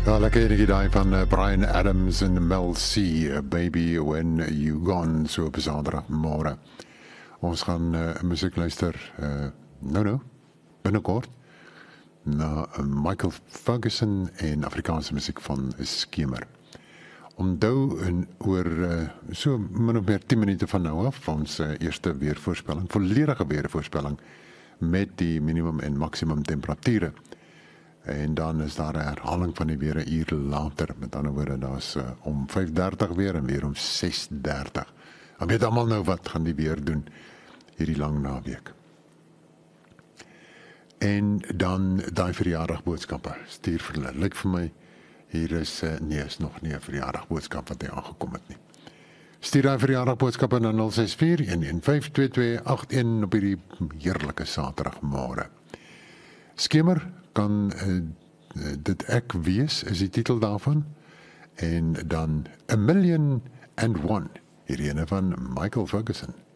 Ja, lekker enige daai van Bryan Adams en Mel C, Baby When You Gone, so op Saterdagmôre. Ons gaan musiek luister, binnekort, na Michael Ferguson en Afrikaanse musiek van Skemer. Onthou oor so min of meer 10 minute van nou af, ons eerste weervoorspelling, volledige weervoorspelling, met die minimum en maximum temperature. En dan is daar 'n herhaling van die weer 'n uur later. Met ander woorde, daar's om 5:30 weer en weer om 6:30. En weet almal nou wat gaan die weer doen hierdie lang naweek. En dan daai verjaardagboodskappe. Stuur vir hulle. Lyk vir my hier is is nog nie 'n verjaardagboodskap wat hy aangekom het nie. Stuur daai verjaardagboodskappe na 064 115 2281 op hierdie heerlike Saterdagmôre. Skemer kan dit ek wees, is die titel daarvan. En dan A Million and One, hierdie ene van Michael Ferguson.